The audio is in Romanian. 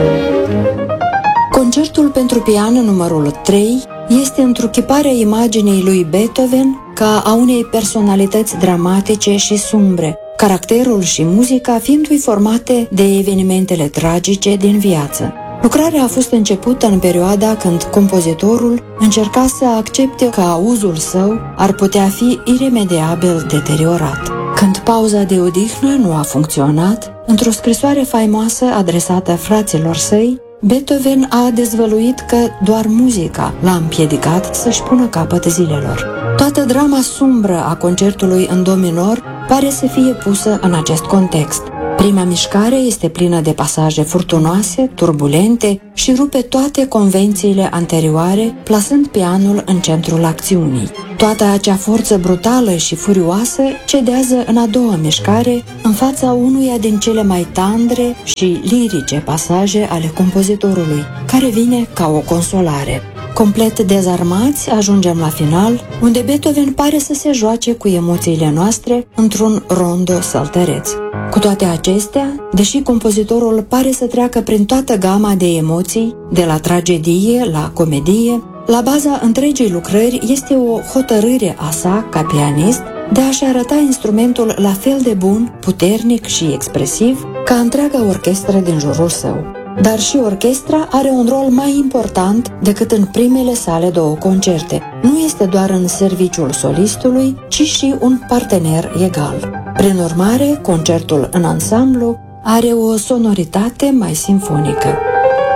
Concertul pentru pian numărul 3 este întruchiparea imaginii lui Beethoven ca a unei personalități dramatice și sumbre, caracterul și muzica fiindu-i formate de evenimentele tragice din viață. Lucrarea a fost începută în perioada când compozitorul încerca să accepte că auzul său ar putea fi iremediabil deteriorat. Când pauza de odihnă nu a funcționat, într-o scrisoare faimoasă adresată fraților săi, Beethoven a dezvăluit că doar muzica l-a împiedicat să-și pună capăt zilelor. Toată drama sumbră a concertului în do minor pare să fie pusă în acest context. Prima mișcare este plină de pasaje furtunoase, turbulente și rupe toate convențiile anterioare, plasând pianul în centrul acțiunii. Toată acea forță brutală și furioasă cedează în a doua mișcare, în fața unuia din cele mai tandre și lirice pasaje ale compozitorului, care vine ca o consolare. Complet dezarmați, ajungem la final, unde Beethoven pare să se joace cu emoțiile noastre într-un rondo săltăreț. Cu toate acestea, deși compozitorul pare să treacă prin toată gama de emoții, de la tragedie la comedie, la baza întregii lucrări este o hotărâre a sa, ca pianist, de a-și arăta instrumentul la fel de bun, puternic și expresiv ca întreaga orchestră din jurul său. Dar și orchestra are un rol mai important decât în primele sale două concerte. Nu este doar în serviciul solistului, ci și un partener egal. Prin urmare, concertul în ansamblu are o sonoritate mai simfonică.